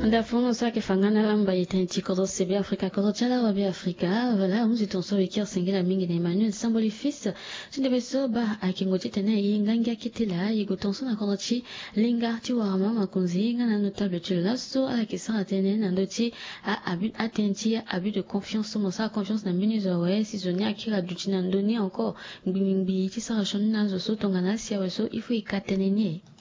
Ndafuno sake fangana lamba itenchi kodo sebe Afrika kodo chala wabi Afrika voilà nous étions sur wikir singela mingi na Emmanuel Samboli fils sindebeso ba akingoje tene yingangia kitela yigotonso na kodochi linga ti warama makunzi ngana notable tu lasso ala kisara tene na ndoti a abus de confiance mosa confiance na minizo we sizonia akira dutina ndoni encore ngimbi ti sara shonna zo so tongana sia weso il faut ikatenenie